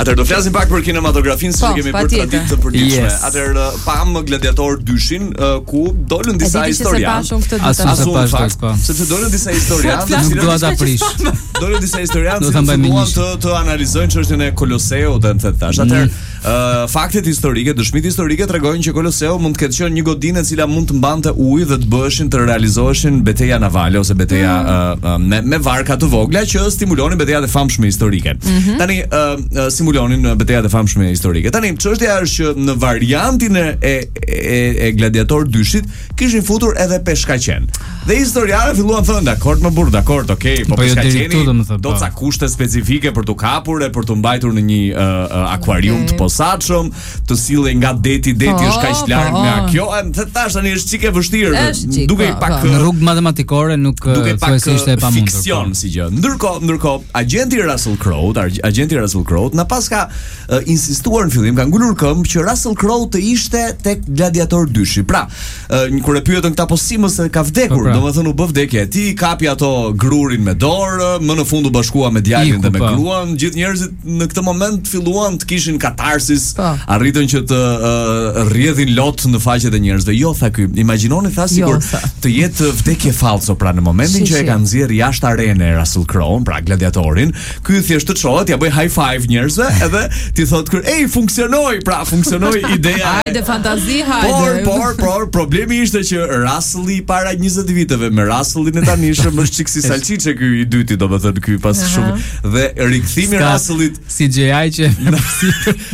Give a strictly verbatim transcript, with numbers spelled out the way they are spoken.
Atëherë do flasim pak për kinematografinë, siç kemi për traditë të përditshme. Atëherë pam Gladiator dyshin ku dolën disa historianë. Sepse dolën disa historianë, nuk dua ta prish. Dolën disa historianë që filluan të të analizojnë çështjen e Koloseut dhe më thash. Atëherë faktet historike, dëshmitë historike tregojnë që Koloseu mund të ketë qenë një godinë e cila mund të mbante ujë dhe të bëheshin të realizoheshin beteja navale ose beteja me me varka të vogla që stimulonin betejat e famshme historike. Tani simulonin betejat e famshme historike. Tani çështja është që në variantin e e e Gladiator dyshit kishin futur edhe peshkaqen. Dhe historianët filluan thënë, dakord më burr, dakord, okay, po peshkaqeni do ca kushte specifike për t'u kapur e për t'u mbajtur në një akuarium të posaçëm, të sillej nga deti, deti është kaq larg nga kjo. Të thash tani është çike vështirë, duke pak në rrugë matematikore nuk thuaj se ishte e pamundur. Fiksion si gjë. Ndërkohë, ndërkohë, agenti Russell Crowe, agenti Russell Crowe na pas ka insistuar në fillim, ka ngulur këmbë që Russell Crowe të ishte tek Gladiator dyshi. Pra, kur e pyetën këta po si mos e ka vdekur, domethënë u bë vdekje. Ti kapi ato grurin me dorë, më në fund u bashkua me djalin dhe me gruan. Gjithë njerëzit në këtë moment filluan të kishin katarsis, arritën që të rrjedhin lot në faqet e njerëzve. Jo, tha ky, imagjinoni tha sikur të jetë vdekje falso, pra në momentin që e kanë nxjerr jashtë arene Russell Crowe, pra gladiatorin, ky thjesht të çohet, ja bëj high five njerëzve, edhe ti thot kur, ej, funksionoi, pra funksionoi ideja. Hajde fantazi, hajde. Por, por, por, problemi ishte që Russelli para njëzet viteve me Russellin e tanishëm është çiksi salçiçe ky i dyti, domethënë ky pas shumë dhe rikthimi i Russellit C G I që